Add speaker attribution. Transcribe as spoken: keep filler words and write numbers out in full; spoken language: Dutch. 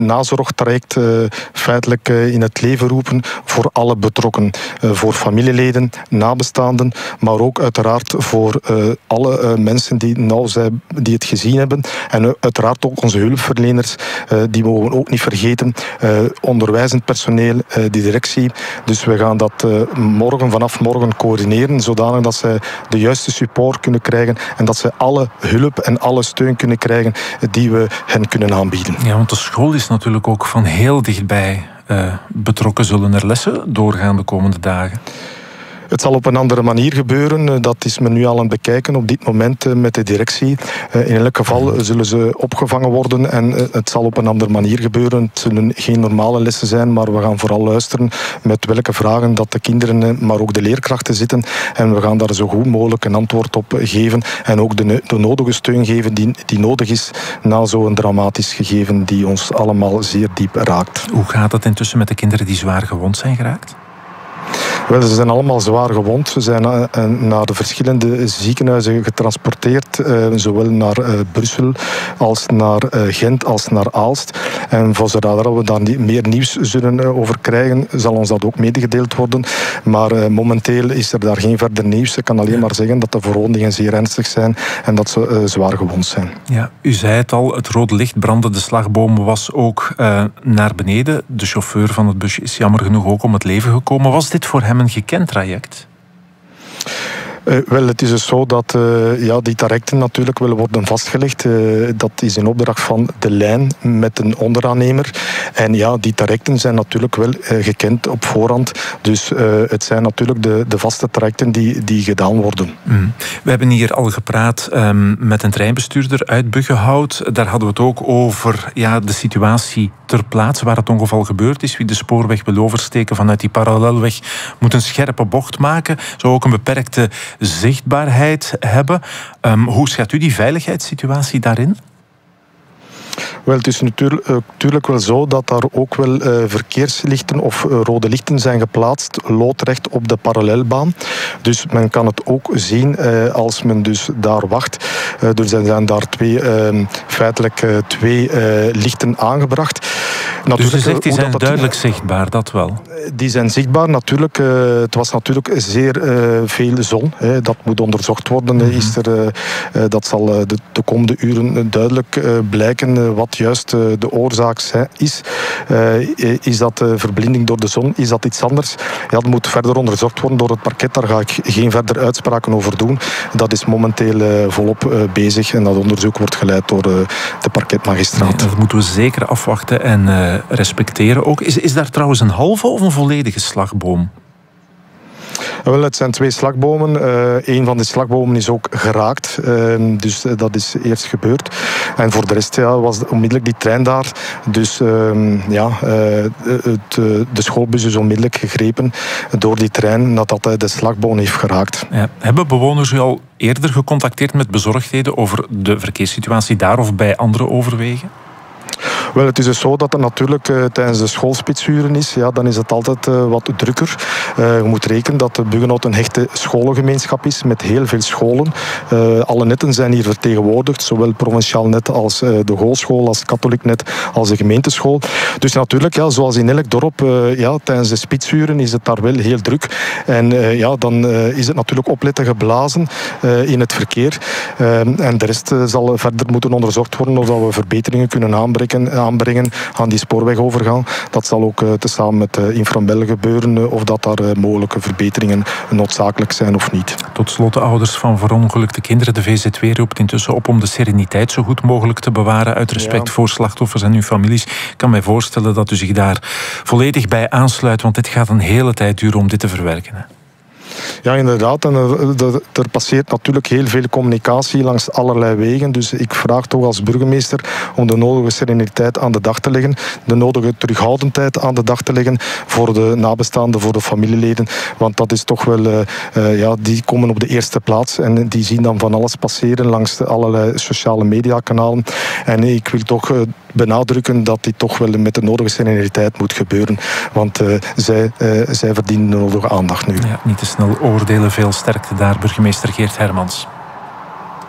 Speaker 1: nazorgtraject uh, feitelijk uh, in het leven roepen voor alle betrokkenen. Uh, voor familieleden, nabestaanden, maar ook uiteraard voor uh, alle uh, mensen die nauw zijn, die het gezien hebben. En uh, uiteraard ook onze hulpverleners, uh, die mogen we ook niet vergeten. Uh, onderwijzend personeel, uh, de directie. Dus we gaan dat uh, morgen, vanaf morgen coördineren, zodanig dat zij de juiste support kunnen krijgen en dat zij alle hulp en alle steun kunnen krijgen die we hen kunnen aanbieden.
Speaker 2: Ja, want de school is natuurlijk ook van heel dichtbij uh, betrokken. Zullen er lessen doorgaan de komende dagen?
Speaker 1: Het zal op een andere manier gebeuren. Dat is men nu al aan het bekijken op dit moment met de directie. In elk geval zullen ze opgevangen worden en het zal op een andere manier gebeuren. Het zullen geen normale lessen zijn, maar we gaan vooral luisteren met welke vragen dat de kinderen, maar ook de leerkrachten zitten. En we gaan daar zo goed mogelijk een antwoord op geven en ook de, de nodige steun geven die, die nodig is na zo'n dramatisch gegeven die ons allemaal zeer diep raakt.
Speaker 2: Hoe gaat het intussen met de kinderen die zwaar gewond zijn geraakt?
Speaker 1: Wel, ze zijn allemaal zwaar gewond. Ze zijn uh, naar de verschillende ziekenhuizen getransporteerd. Uh, zowel naar uh, Brussel als naar uh, Gent als naar Aalst. En voor zodra we daar meer nieuws zullen uh, over krijgen, zal ons dat ook medegedeeld worden. Maar uh, momenteel is er daar geen verder nieuws. Ik kan alleen maar zeggen dat de verwondingen zeer ernstig zijn en dat ze uh, zwaar gewond zijn.
Speaker 2: Ja, u zei het al, het rode licht brandde, de slagboom was ook uh, naar beneden. De chauffeur van het busje is jammer genoeg ook om het leven gekomen. Was dit voor hem een gekend traject?
Speaker 1: Uh, wel, het is dus zo dat uh, ja, die trajecten natuurlijk willen worden vastgelegd. Uh, dat is in opdracht van de lijn met een onderaannemer. En ja, die trajecten zijn natuurlijk wel uh, gekend op voorhand. Dus uh, het zijn natuurlijk de, de vaste trajecten die, die gedaan worden.
Speaker 2: Mm. We hebben hier al gepraat um, met een treinbestuurder uit Buggenhout. Daar hadden we het ook over ja, de situatie ter plaatse waar het ongeval gebeurd is. Wie de spoorweg wil oversteken vanuit die parallelweg moet een scherpe bocht maken. Zou ook een beperkte zichtbaarheid hebben. Um, hoe schat u die veiligheidssituatie daarin?
Speaker 1: Wel, het is natuurlijk, uh, natuurlijk wel zo dat daar ook wel uh, verkeerslichten of uh, rode lichten zijn geplaatst, loodrecht op de parallelbaan. Dus men kan het ook zien uh, als men dus daar wacht. Uh, er zijn, zijn daar twee, uh, feitelijk uh, twee uh, lichten aangebracht.
Speaker 2: Natuurlijk, dus u zegt, die zijn dat duidelijk het, zichtbaar, dat wel?
Speaker 1: Die zijn zichtbaar, natuurlijk. Uh, het was natuurlijk zeer uh, veel zon. Hè. Dat moet onderzocht worden. Mm-hmm. Is er, uh, uh, dat zal uh, de, de komende uren duidelijk uh, blijken uh, wat juist uh, de oorzaak is. Uh, is dat uh, verblinding door de zon? Is dat iets anders? Ja, dat moet verder onderzocht worden door het parket. Daar ga ik geen verder uitspraken over doen. Dat is momenteel uh, volop uh, bezig en dat onderzoek wordt geleid door uh, de parketmagistraat.
Speaker 2: Nee, dat moeten we zeker afwachten en uh, respecteren ook. Is, is daar trouwens een halve of een volledige slagboom?
Speaker 1: Wel, het zijn twee slagbomen. Uh, een van de slagbomen is ook geraakt. Uh, dus uh, dat is eerst gebeurd. En voor de rest ja, was onmiddellijk die trein daar. Dus uh, ja, uh, het, uh, de schoolbus is onmiddellijk gegrepen door die trein nadat hij de slagboom heeft geraakt. Ja.
Speaker 2: Hebben bewoners u al eerder gecontacteerd met bezorgdheden over de verkeerssituatie daar of bij andere overwegen?
Speaker 1: Wel, het is dus zo dat het natuurlijk uh, tijdens de schoolspitsuren is. Ja, dan is het altijd uh, wat drukker. Uh, je moet rekenen dat de Buggenhout een hechte scholengemeenschap is met heel veel scholen. Uh, alle netten zijn hier vertegenwoordigd, zowel provinciaal net als uh, de hogeschool, als het katholiek net, als de gemeenteschool. Dus natuurlijk, ja, zoals in elk dorp, uh, ja, tijdens de spitsuren is het daar wel heel druk. En uh, ja, dan uh, is het natuurlijk opletten geblazen uh, in het verkeer. Uh, en de rest uh, zal verder moeten onderzocht worden of dat we verbeteringen kunnen aanbrengen. aanbrengen aan die spoorwegovergang. Dat zal ook uh, tezamen met uh, Infrabel gebeuren uh, of dat daar uh, mogelijke verbeteringen noodzakelijk zijn of niet.
Speaker 2: Tot slot, de ouders van verongelukte kinderen. De V Z W roept intussen op om de sereniteit zo goed mogelijk te bewaren uit respect ja. voor slachtoffers en hun families. Ik kan mij voorstellen dat u zich daar volledig bij aansluit, want dit gaat een hele tijd duren om dit te verwerken. Hè?
Speaker 1: Ja, inderdaad. En er, er, er passeert natuurlijk heel veel communicatie langs allerlei wegen. Dus ik vraag toch als burgemeester om de nodige sereniteit aan de dag te leggen. De nodige terughoudendheid aan de dag te leggen voor de nabestaanden, voor de familieleden. Want dat is toch wel... Uh, uh, ja, die komen op de eerste plaats en die zien dan van alles passeren langs de allerlei sociale mediakanalen. En ik wil toch uh, benadrukken dat dit toch wel met de nodige sereniteit moet gebeuren. Want uh, zij, uh, zij verdienen de nodige aandacht nu.
Speaker 2: Ja, niet te snel oordelen. Veel sterkte daar, burgemeester Geert Hermans.